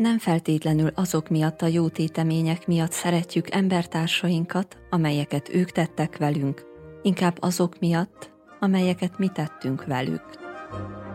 Nem feltétlenül azok miatt a jó tétemények miatt szeretjük embertársainkat, amelyeket ők tettek velünk, inkább azok miatt, amelyeket mi tettünk velük.